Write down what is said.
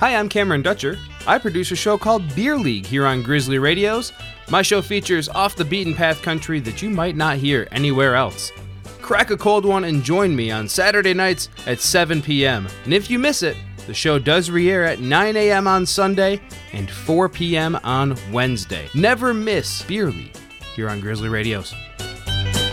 Hi, I'm Cameron Dutcher. I produce a show called Beer League here on Grizzly Radios. My show features off-the-beaten-path country that you might not hear anywhere else. Crack a cold one and join me on Saturday nights at 7 p.m. And if you miss it, the show does re-air at 9 a.m. on Sunday and 4 p.m. on Wednesday. Never miss Beer League here on Grizzly Radios.